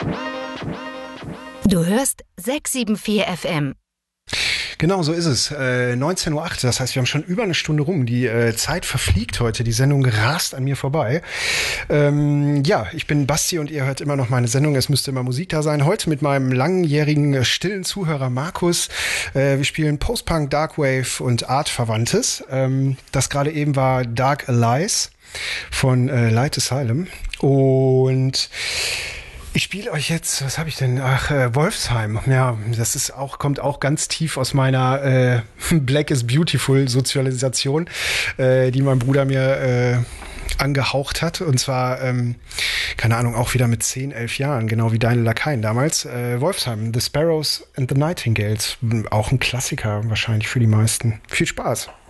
Du hörst 674 FM. Genau, so ist es. 19:08 Uhr, das heißt, wir haben schon über eine Stunde rum. Die Zeit verfliegt heute, die Sendung rast an mir vorbei. Ja, ich bin Basti und ihr hört immer noch meine Sendung. Es müsste immer Musik da sein. Heute mit meinem langjährigen, stillen Zuhörer Markus. Wir spielen Post-Punk, Darkwave und Artverwandtes. Das gerade eben war Dark Allies von Light Asylum. Und ich spiele euch jetzt, was habe ich denn? Wolfsheim. Ja, das ist auch, kommt auch ganz tief aus meiner Black is Beautiful Sozialisation, die mein Bruder mir angehaucht hat. Und zwar, keine Ahnung, auch wieder mit 10, 11 Jahren, genau wie deine Lakaien damals. Wolfsheim, The Sparrows and the Nightingales. Auch ein Klassiker wahrscheinlich für die meisten. Viel Spaß.